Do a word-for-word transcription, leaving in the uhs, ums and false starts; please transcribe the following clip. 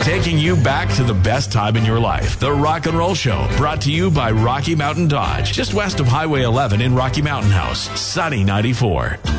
taking you back to the best time in your life. The Rock and Roll Show, brought to you by Rocky Mountain Dodge, just west of Highway eleven in Rocky Mountain House. Sunny ninety-four.